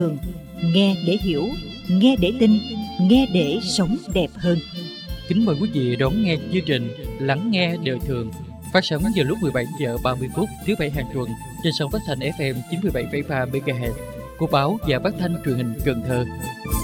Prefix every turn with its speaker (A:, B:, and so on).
A: Nghe để hiểu, nghe để tin, nghe để sống đẹp hơn.
B: Kính mời quý vị đón nghe chương trình Lắng nghe đời thường, phát sóng vào lúc 17 giờ 30 phút thứ bảy hàng tuần trên sóng phát thanh FM 97,3 MHz của báo và phát thanh truyền hình Cần Thơ.